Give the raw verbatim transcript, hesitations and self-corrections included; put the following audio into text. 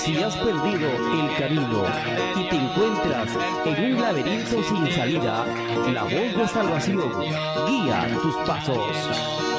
Si has perdido el camino y te encuentras en un laberinto sin salida, la voz de salvación guía tus pasos.